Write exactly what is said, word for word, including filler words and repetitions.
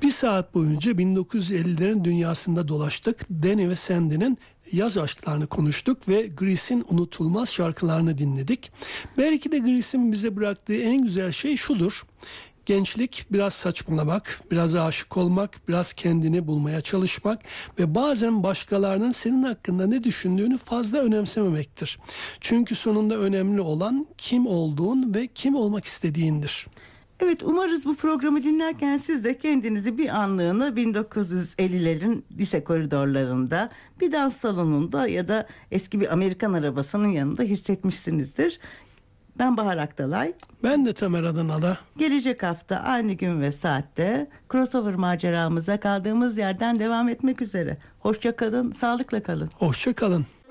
Bir saat boyunca bin dokuz yüz ellilerin dünyasında dolaştık. Danny ve Sandy'nin yaz aşklarını konuştuk ve Grease'in unutulmaz şarkılarını dinledik. Belki de Grease'in bize bıraktığı en güzel şey şudur: gençlik, biraz saçmalamak, biraz aşık olmak, biraz kendini bulmaya çalışmak ve bazen başkalarının senin hakkında ne düşündüğünü fazla önemsememektir. Çünkü sonunda önemli olan kim olduğun ve kim olmak istediğindir. Evet, umarız bu programı dinlerken siz de kendinizi bir anlığına bin dokuz yüz ellilerin lise koridorlarında, bir dans salonunda ya da eski bir Amerikan arabasının yanında hissetmişsinizdir. Ben Bahar Aktalay. Ben de Tamer Adanalı. Gelecek hafta aynı gün ve saatte crossover maceramıza kaldığımız yerden devam etmek üzere. Hoşça kalın, sağlıkla kalın. Hoşça kalın.